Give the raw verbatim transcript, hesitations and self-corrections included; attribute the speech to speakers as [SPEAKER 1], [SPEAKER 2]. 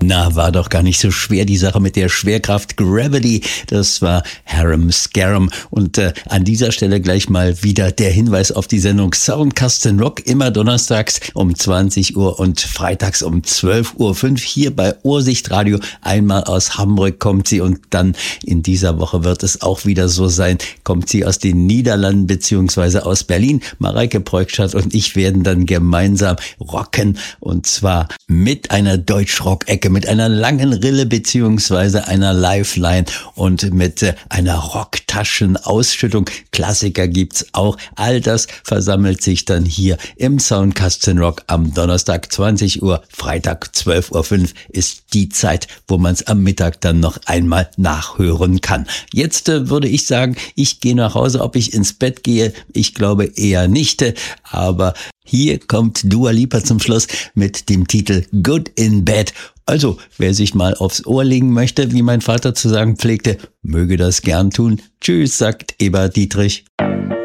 [SPEAKER 1] Na, war doch gar nicht so schwer, die Sache mit der Schwerkraft Gravity. Das war Harum Scarum. Und äh, an dieser Stelle gleich mal wieder der Hinweis auf die Sendung Soundcast Rock, immer donnerstags um zwanzig Uhr und freitags um zwölf Uhr fünf hier bei Ursicht Radio. Einmal aus Hamburg kommt sie und dann in dieser Woche wird es auch wieder so sein, kommt sie aus den Niederlanden beziehungsweise aus Berlin. Mareike Preukstadt und ich werden dann gemeinsam rocken und zwar mit einer Deutschrock-Ecke, mit einer langen Rille beziehungsweise einer Lifeline und mit äh, einer Rocktaschenausschüttung. Klassiker gibt's auch. All das versammelt sich dann hier im Soundcast Rock am Donnerstag zwanzig Uhr, Freitag zwölf Uhr fünf ist die Zeit, wo man es am Mittag dann noch einmal nachhören kann. Jetzt äh, würde ich sagen, ich gehe nach Hause. Ob ich ins Bett gehe, ich glaube eher nicht, äh, aber hier kommt Dua Lipa zum Schluss mit dem Titel Good in Bed. Also, wer sich mal aufs Ohr legen möchte, wie mein Vater zu sagen pflegte, möge das gern tun. Tschüss, sagt Eber Dietrich.